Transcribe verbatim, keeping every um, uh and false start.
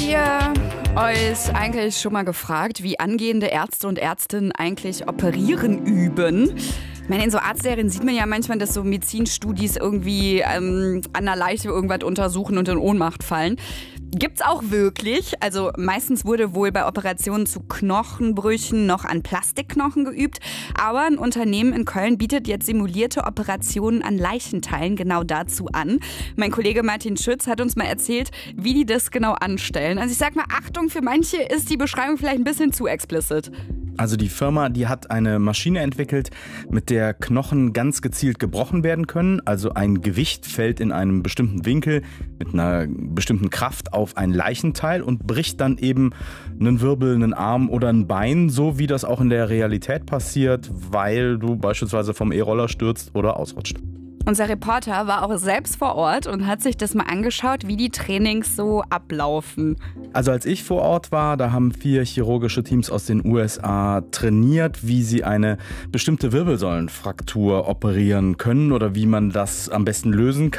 ihr euch eigentlich schon mal gefragt, wie angehende Ärzte und Ärztinnen eigentlich operieren üben? Ich meine, in so Arztserien sieht man ja manchmal, dass so Medizinstudis irgendwie ähm, an der Leiche irgendwas untersuchen und in Ohnmacht fallen. Gibt's auch wirklich. Also meistens wurde wohl bei Operationen zu Knochenbrüchen noch an Plastikknochen geübt. Aber ein Unternehmen in Köln bietet jetzt simulierte Operationen an Leichenteilen genau dazu an. Mein Kollege Martin Schütz hat uns mal erzählt, wie die das genau anstellen. Also ich sag mal, Achtung, für manche ist die Beschreibung vielleicht ein bisschen zu explicit. Also die Firma, die hat eine Maschine entwickelt, mit der Knochen ganz gezielt gebrochen werden können. Also ein Gewicht fällt in einem bestimmten Winkel mit einer bestimmten Kraft auf ein Leichenteil und bricht dann eben einen Wirbel, einen Arm oder ein Bein, so wie das auch in der Realität passiert, weil du beispielsweise vom E-Roller stürzt oder ausrutscht. Unser Reporter war auch selbst vor Ort und hat sich das mal angeschaut, wie die Trainings so ablaufen. Also als ich vor Ort war, da haben vier chirurgische Teams aus den U S A trainiert, wie sie eine bestimmte Wirbelsäulenfraktur operieren können oder wie man das am besten lösen kann.